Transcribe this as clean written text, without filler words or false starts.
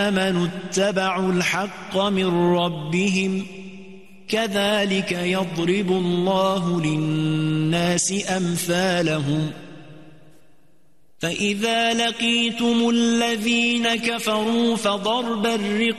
آمنوا اتبعوا الحق من ربهم كذلك يضرب الله للناس أمثالهم فإذا لقيتم الذين كفروا فضرب الرقاب